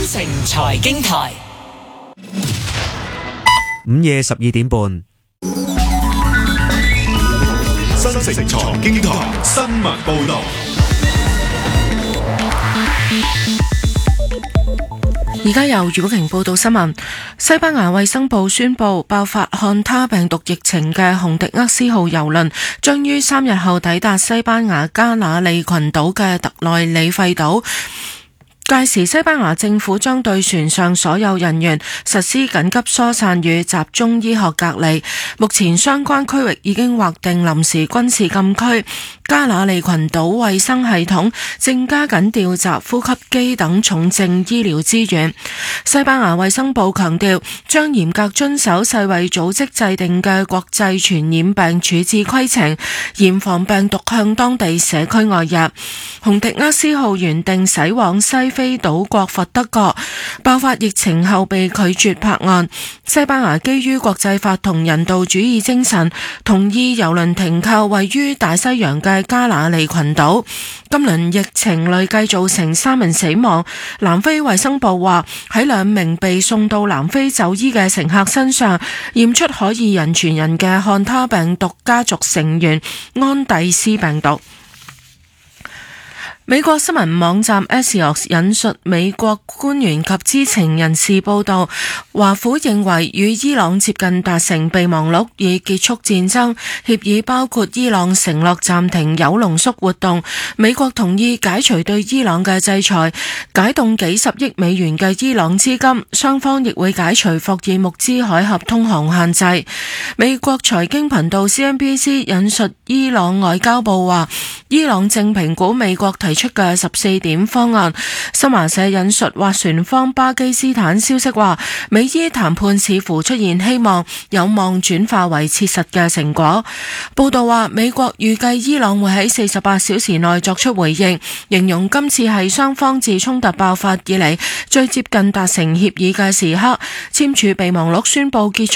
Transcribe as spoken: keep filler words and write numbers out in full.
城財經台， 午夜十二點半， 新城財經台新聞報道。 而家由余寶瓊報道新聞。西班牙衛生部宣布，爆發漢他病毒疫情嘅洪迪厄斯號郵輪將於三日後抵達西班牙加那利群島嘅特內里費島。屆時西班牙政府將對船上所有人員實施緊急疏散與集中醫學隔離。目前相關區域已經劃定臨時軍事禁區。加那利群島衛生系統正加緊調集呼吸機等重症醫療資源。西班牙衛生部強調，將嚴格遵守世衛組織制定嘅國際傳染病處置規程，嚴防病毒向當地社區外溢。洪迪厄斯號原定駛往西非島國佛得角，爆發疫情後被拒絕泊岸。西班牙基於國際法同人道主義精神，同意郵輪停靠位於大西洋嘅加那利群島。今輪疫情累計造成三人死亡。南非衛生部話，喺兩名被送到南非就醫嘅乘客身上驗出可疑人傳人嘅漢他病毒家族成員安蒂斯病毒。美國新聞網站 Axios 引述美國官員及知情人士報道，華府認為與伊朗接近達成備忘錄以結束戰爭協議，包括伊朗承諾暫停鈾濃縮活動，美國同意解除對伊朗嘅制裁，解凍幾十億美元嘅伊朗資金，雙方亦會解除霍爾木茲海峽通航限制。美國財經頻道 C N B C 引述伊朗外交部話，伊朗正評估美國提出嘅十四點方案。新華社引述斡旋方巴基斯坦消息話，美伊談判似乎出現希望，有望轉化為切實嘅成果。報道話，美國預計伊朗會喺四十八小時內作出回應，形容今次係雙方自衝突爆發以嚟最接近達成協議嘅時刻，簽署備忘錄宣布結束